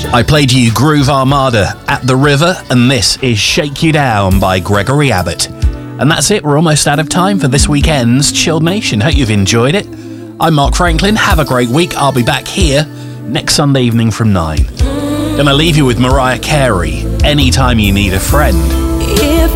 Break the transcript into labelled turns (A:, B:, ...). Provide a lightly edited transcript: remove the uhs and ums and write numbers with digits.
A: I played you Groove Armada, At the River, and this is Shake You Down by Gregory Abbott. And that's it, we're almost out of time for this weekend's Chilled Nation. Hope you've enjoyed it. I'm Mark Franklin, have a great week. I'll be back here next Sunday evening from 9. Gonna leave you with Mariah Carey, Anytime You Need a Friend.
B: If